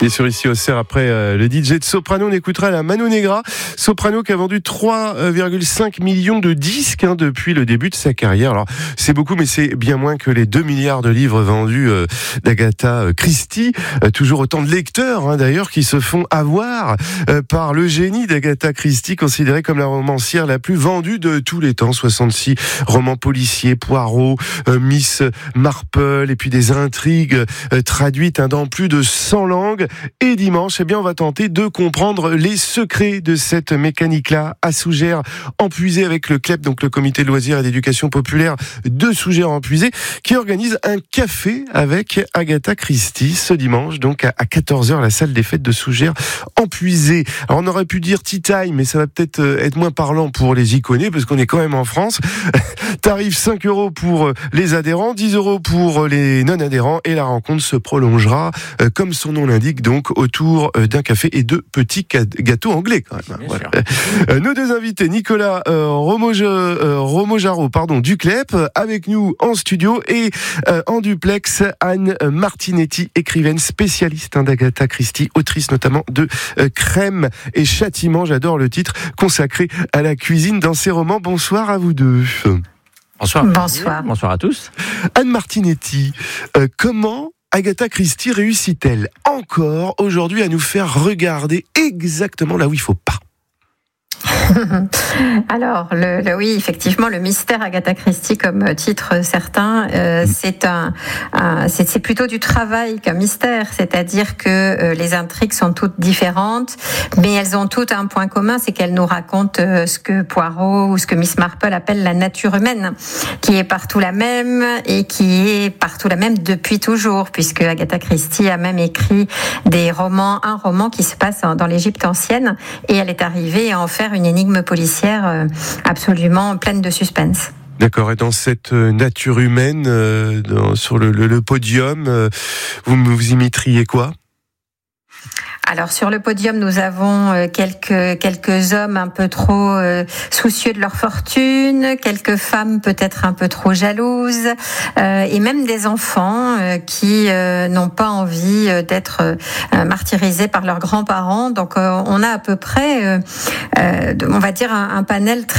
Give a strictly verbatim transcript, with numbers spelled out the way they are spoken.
Bien sûr, ici au Cerf, après euh, le D J de Soprano, on écoutera la Mano Negra. Soprano qui a vendu trois virgule cinq millions de disques hein, depuis le début de sa carrière. Alors, c'est beaucoup, mais c'est bien moins que les deux milliards de livres vendus euh, d'Agatha Christie. Euh, toujours autant de lecteurs, hein, d'ailleurs, qui se font avoir euh, par le génie d'Agatha Christie, considérée comme la romancière la plus vendue de tous les temps. soixante-six romans policiers, Poirot, euh, Miss Marple, et puis des intrigues euh, traduites hein, dans plus de cent langues. Et dimanche, eh bien, on va tenter de comprendre les secrets de cette mécanique-là à Sougères en Puisée avec le C L E P, donc le Comité de loisirs et d'éducation populaire de Sougères en Puisée, qui organise un café avec Agatha Christie ce dimanche, donc à quatorze heures, la salle des fêtes de Sougères en Puisée. Alors, on aurait pu dire tea time, mais ça va peut-être être moins parlant pour les iconés, parce qu'on est quand même en France. Tarif cinq euros pour les adhérents, dix euros pour les non-adhérents, et la rencontre se prolongera, euh, comme son nom l'indique, donc autour d'un café et de petits gâteaux anglais quand même. Voilà. Euh, nos deux invités, Nicolas euh, Romoge, euh, Romojaro, pardon, du C L E P, avec nous en studio, et euh, en duplex, Anne Martinetti, écrivaine spécialiste hein, d'Agatha Christie, autrice notamment de euh, Crème et Châtiment, j'adore le titre, consacré à la cuisine dans ses romans. Bonsoir à vous deux. Bonsoir. Bonsoir. Bonsoir à tous. Anne Martinetti, euh, comment Agatha Christie réussit-elle encore aujourd'hui à nous faire regarder exactement là où il faut pas? Alors, le, le, oui, effectivement, le mystère Agatha Christie, comme titre certain, euh, c'est un, un c'est, c'est plutôt du travail qu'un mystère. C'est-à-dire que euh, les intrigues sont toutes différentes, mais elles ont toutes un point commun, c'est qu'elles nous racontent euh, ce que Poirot ou ce que Miss Marple appelle la nature humaine, qui est partout la même et qui est partout la même depuis toujours, puisque Agatha Christie a même écrit des romans, un roman qui se passe dans l'Égypte ancienne, et elle est arrivée à en faire une énigme policière absolument pleine de suspense. D'accord, et dans cette nature humaine, euh, dans, sur le, le, le podium, euh, vous, vous y mettriez quoi ? Alors sur le podium, nous avons quelques quelques hommes un peu trop euh, soucieux de leur fortune, quelques femmes peut-être un peu trop jalouses, euh, et même des enfants euh, qui euh, n'ont pas envie d'être euh, martyrisés par leurs grands-parents. Donc euh, on a à peu près, euh, euh, on va dire, un, un panel très